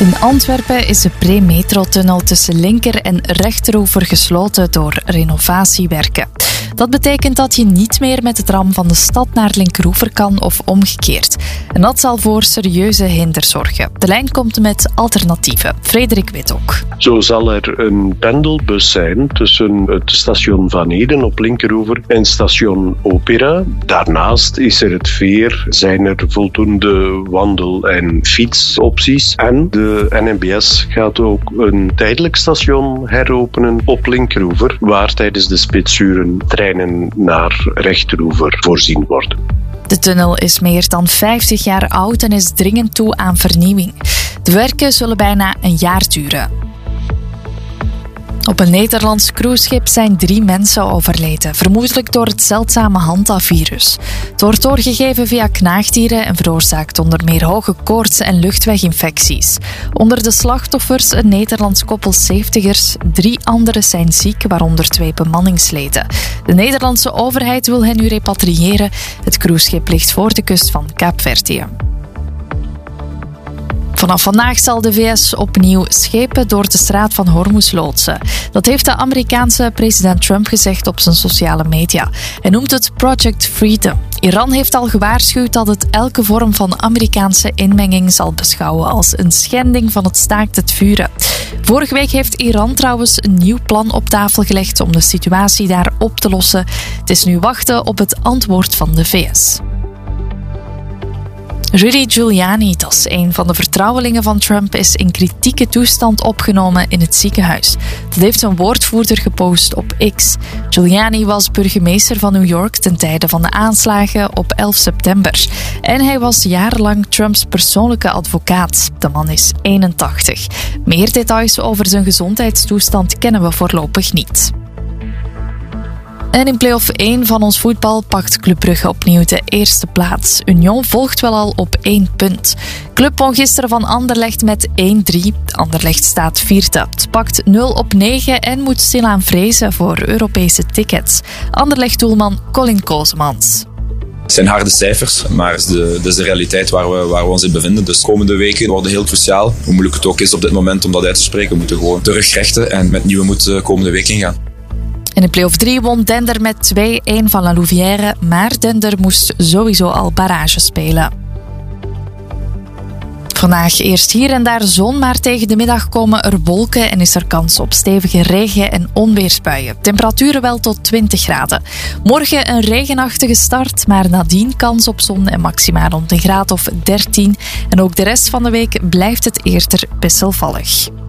In Antwerpen is de Premetro-tunnel tussen linker- en rechteroever gesloten door renovatiewerken. Dat betekent dat je niet meer met de tram van de stad naar linkeroever kan of omgekeerd. En dat zal voor serieuze hinder zorgen. De lijn komt met alternatieven. Frederik Wittok. Zo zal er een pendelbus zijn tussen het station Van Eden op linkeroever en station Opera. Daarnaast is er het veer, zijn er voldoende wandel- en fietsopties. En de NMBS gaat ook een tijdelijk station heropenen op linkeroever, waar tijdens de spitsuren treinen naar rechteroever voorzien worden. De tunnel is meer dan 50 jaar oud en is dringend toe aan vernieuwing. De werken zullen bijna een jaar duren. Op een Nederlands cruiseschip zijn 3 mensen overleden, vermoedelijk door het zeldzame Hanta-virus. Het wordt doorgegeven via knaagdieren en veroorzaakt onder meer hoge koorts en luchtweginfecties. Onder de slachtoffers een Nederlands koppel 70ers, 3 anderen zijn ziek, waaronder 2 bemanningsleden. De Nederlandse overheid wil hen nu repatriëren. Het cruiseschip ligt voor de kust van Kaapverdië. Vanaf vandaag zal de VS opnieuw schepen door de straat van Hormuz loodsen. Dat heeft de Amerikaanse president Trump gezegd op zijn sociale media. Hij noemt het Project Freedom. Iran heeft al gewaarschuwd dat het elke vorm van Amerikaanse inmenging zal beschouwen als een schending van het staakt het vuren. Vorige week heeft Iran trouwens een nieuw plan op tafel gelegd om de situatie daar op te lossen. Het is nu wachten op het antwoord van de VS. Rudy Giuliani, dat is een van de vertrouwelingen van Trump, is in kritieke toestand opgenomen in het ziekenhuis. Dat heeft een woordvoerder gepost op X. Giuliani was burgemeester van New York ten tijde van de aanslagen op 11 september. En hij was jarenlang Trumps persoonlijke advocaat. De man is 81. Meer details over zijn gezondheidstoestand kennen we voorlopig niet. En in play-off 1 van ons voetbal pakt Club Brugge opnieuw de eerste plaats. Union volgt wel al op 1 punt. Club won gisteren van Anderlecht met 1-3. Anderlecht staat 4e. Het pakt 0-9 en moet stilaan vrezen voor Europese tickets. Anderlecht-doelman Colin Kosemans. Het zijn harde cijfers, maar het is de realiteit waar we ons in bevinden. Dus de komende weken worden heel cruciaal. Hoe moeilijk het ook is op dit moment om dat uit te spreken. We moeten gewoon terugrechten en met nieuwe moed de komende week ingaan. In de play-off 3 won Dender met 2-1 van La Louvière, maar Dender moest sowieso al barrage spelen. Vandaag eerst hier en daar zon, maar tegen de middag komen er wolken en is er kans op stevige regen- en onweersbuien. Temperaturen wel tot 20 graden. Morgen een regenachtige start, maar nadien kans op zon en maximaal rond een graad of 13. En ook de rest van de week blijft het eerder wisselvallig.